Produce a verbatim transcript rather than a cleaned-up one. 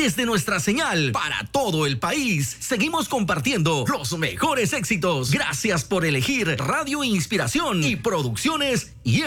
desde nuestra señal para todo el país. Seguimos compartiendo los mejores éxitos. Gracias por elegir Radio Inspiración y Producciones y